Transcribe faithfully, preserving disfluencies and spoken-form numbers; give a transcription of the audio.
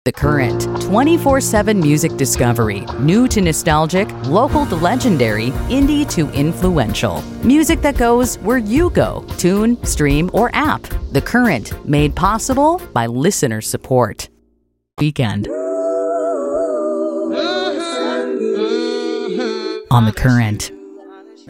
The Current, twenty-four seven music discovery. New to nostalgic, local to legendary, indie to influential. Music that goes where you go. Tune, stream, or app. The Current, made possible by listener support. Weekend. On The Current.